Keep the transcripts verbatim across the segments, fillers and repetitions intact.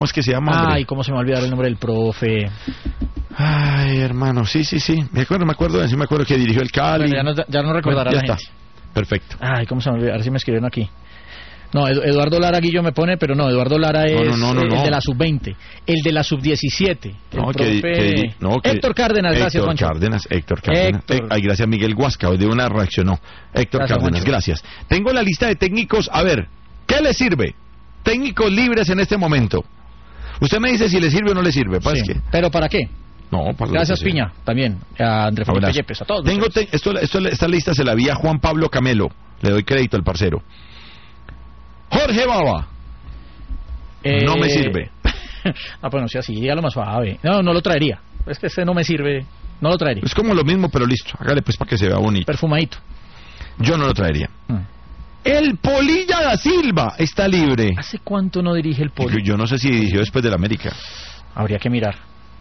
¿Cómo es que se llama, hombre? Ay, cómo se me va a olvidar el nombre del profe. Ay, hermano, sí, sí, sí. Me acuerdo, me acuerdo, sí me acuerdo que dirigió el Cali. Bueno, ya no, ya no recordará Bueno, ya la está. gente. Perfecto. Ay, cómo se me va a olvidar, a ver si me escribieron aquí. No, Edu- Eduardo Lara Guillo me pone, pero no, Eduardo Lara es No, no, no, no, eh, el no. de la sub veinte, el de la sub diecisiete. No, el que, profe... que- no, que- Héctor Cárdenas, gracias, Héctor Juancho. Cárdenas, Héctor Cárdenas. Héctor. Eh, ay, gracias, Miguel Huasca, de una reaccionó. Héctor Gracias, Cárdenas, Juancho. gracias. Tengo la lista de técnicos, a ver, ¿qué le sirve? Técnicos libres en este momento. Usted me dice si le sirve o no le sirve, pues Sí. que... ¿Pero para qué? No, para lo Gracias, que sea. Piña, también, a André Felipe Abrazo. Yepes, a todos. Tengo ustedes. te- esto, esto, esta lista se la vi a Juan Pablo Camelo. Le doy crédito al parcero. Jorge Baba. Eh, No me sirve. ah, bueno, sí, así, dígalo más suave. No, no lo traería. Es que ese no me sirve. No lo traería. Es como lo mismo, pero listo. Hágale pues para que se vea bonito. Perfumadito. Yo no lo traería. Mm. El Polilla da Silva está libre. ¿Hace cuánto no dirige el Poli? Yo no sé si dirigió después del América. Habría que mirar.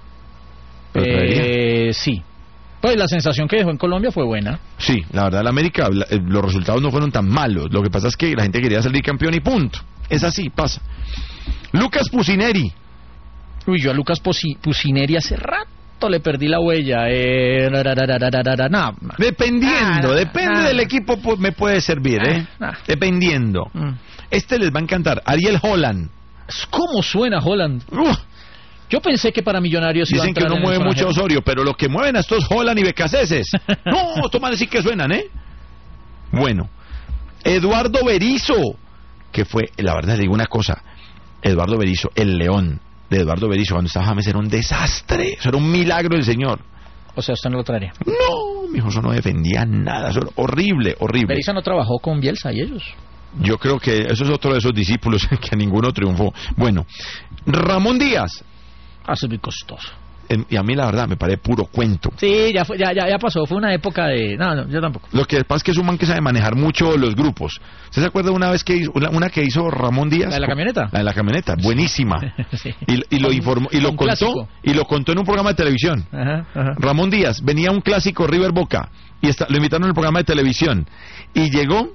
¿Lo traería? Eh, sí. Pues la sensación que dejó en Colombia fue buena. Sí, la verdad, el América, la- eh, los resultados no fueron tan malos. Lo que pasa es que la gente quería salir campeón y punto. Es así, pasa. Lucas Pusineri. Uy, yo a Lucas Posi- Pusineri hace rato le perdí la huella. Eh, ra, ra, ra, ra, ra, ra, ra, nah, nah. Dependiendo, Ah, depende ah. del equipo, pues, me puede servir, ¿eh? Ah, ah. Dependiendo. Mm. Este les va a encantar. Ariel Holland. ¿Cómo suena Holland? Uf, Yo pensé que para Millonarios iba a dicen que entrar no en el mueve mucho extranjero. Osorio, pero lo que mueven a estos Holland y Becaceses. No, toma decir que suenan, ¿eh? Bueno, Eduardo Berizzo, que fue, la verdad, le digo una cosa. Eduardo Berizzo, el león de Eduardo Berizzo, cuando estaba James, era un desastre. Eso era un milagro del señor. O sea, usted no lo traería. No, mijo, eso no defendía nada. Eso era horrible, horrible. Berizzo no trabajó con Bielsa y ellos. Yo creo que eso es otro de esos discípulos que a ninguno triunfó. Bueno, Ramón Díaz. Ah, eso es muy costoso. eh, Y a mí la verdad me parece puro cuento. Sí, ya, fue, ya, ya, ya pasó. Fue una época de... No, no, yo tampoco. Lo que pasa es que es un man que sabe manejar mucho los grupos. ¿Usted se acuerda una vez que hizo, una, una que hizo Ramón Díaz? ¿La de la camioneta? La de la camioneta, buenísima. Sí. Y, y lo informó y lo Un contó clásico. y lo contó en un programa de televisión. Ajá, ajá. Ramón Díaz venía a un clásico River Boca y está, lo invitaron al programa de televisión y llegó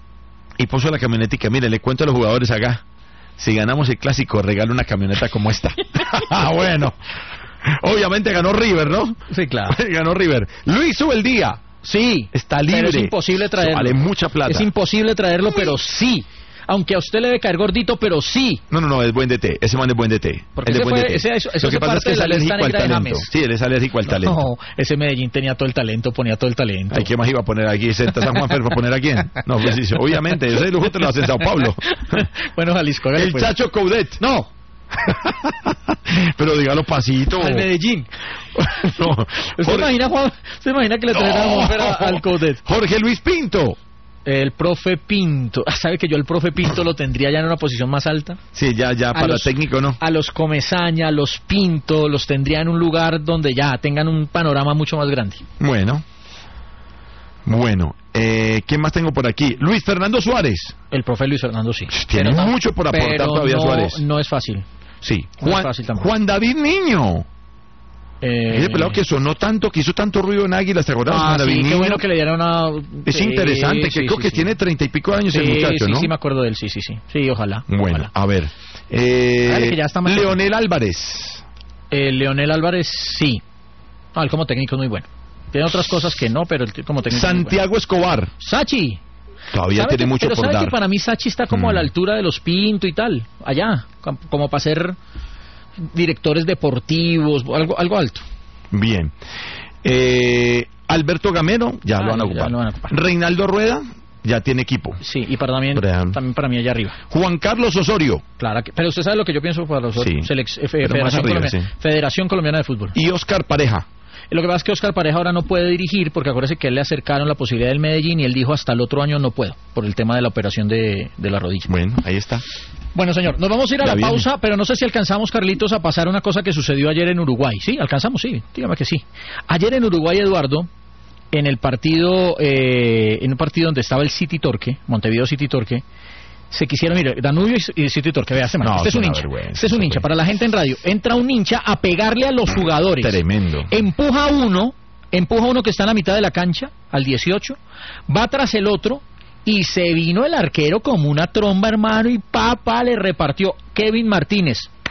y puso la camioneta y que mire, le cuento a los jugadores acá, si ganamos el clásico regalo una camioneta como esta. Bueno, obviamente ganó River, ¿no? Sí, claro. Ganó River. Luis Ubeldía Sí. está libre. Pero es imposible traerlo. Vale mucha plata. Es imposible traerlo, pero sí. Aunque a usted le debe caer gordito, pero sí. No, no, no, es buen D T. Ese man es buen D T. Porque es de ese buen fue- D T. ese- eso- eso Lo que hace pasa es parte que es de la lista alérgico al negra de talento. James. Sí, él es alérgico al talento. No, ese Medellín tenía todo el talento, ponía todo el talento. Ay, ¿qué más iba a poner aquí? ¿Senta San Juan Fer para poner a quién? No, pues sí, obviamente, ese lujo te lo hace en Sao Paulo. Bueno, Jalisco, hágale, El pues. Chacho Coudet. No, Pero dígalo pasito. al Medellín. No. ¿Usted Jorge- imagina, Juan? ¿Usted imagina que le traerán a No. Juan Fer a- al Coudet? Jorge Luis Pinto. El profe Pinto. Ah, ¿sabe que yo el profe Pinto lo tendría ya en una posición más alta? Sí, ya, ya, A para los- técnico, ¿no? A los Comesaña, a los Pinto, los tendría en un lugar donde ya tengan un panorama mucho más grande. Bueno. Bueno. Eh, ¿Quién más tengo por aquí? Luis Fernando Suárez. El profe Luis Fernando sí. Tiene Pero tam- mucho por aportar pero todavía no, Suárez. No es fácil. Sí. No es Juan, fácil tampoco. Juan David Niño. Eh, Ese pelado que sonó tanto, que hizo tanto ruido en Águilas, ¿te acuerdas? Ah, Juan David sí, qué Niño? bueno que le dieran una... Es Sí, interesante, que sí, creo sí, que sí. tiene treinta y pico de años el Sí, muchacho, sí, ¿no? sí, me acuerdo de él, sí, sí, sí. Sí, ojalá. Bueno, ojalá. a ver. Eh, Hágale, que ya está más- Leonel Álvarez. Eh, Leonel Álvarez, sí. Ah, él como técnico es muy bueno. Tiene otras cosas que no, pero él como técnico es muy Santiago Escobar. bueno. Sachi. Todavía ¿Sabe tiene que- mucho pero por sabe dar. que para mí Sachi está como Mm. a la altura de los Pinto y tal, allá, com- como para ser directores deportivos, algo, algo alto. Bien. Eh, Alberto Gamero, ya, Ah, lo van a ya ocupar. lo van a ocupar. Reinaldo Rueda, ya tiene equipo. Sí, y para también, Brian. también para mí allá arriba. Juan Carlos Osorio Claro, que- pero usted sabe lo que yo pienso para los Sí, otros. Selec- eh, pero más Federación, arriba, Colombiana, sí. Federación Colombiana de Fútbol. y Oscar Pareja. Lo que pasa es que Oscar Pareja ahora no puede dirigir porque acuérdese que a él le acercaron la posibilidad del Medellín y él dijo hasta el otro año no puedo por el tema de la operación de, de la rodilla. Bueno, ahí está. Bueno, señor, nos vamos a ir a Ya la viene. pausa, pero no sé si alcanzamos, Carlitos, a pasar una cosa que sucedió ayer en Uruguay. ¿Sí? ¿Alcanzamos? Sí, dígame que sí. Ayer en Uruguay, Eduardo, en el partido, eh, en un partido donde estaba el City Torque, Montevideo City Torque, se quisieron, mire, Danubio y, y City Torque, vea, este, man, No, este es es un una hincha, vergüenza, este es un eso hincha, fue. para la gente en radio, entra un hincha a pegarle a los jugadores. Tremendo. Empuja a uno, empuja a uno que está en la mitad de la cancha, al dieciocho, va tras el otro y se vino el arquero como una tromba, hermano, y papá le repartió Kevin Martínez,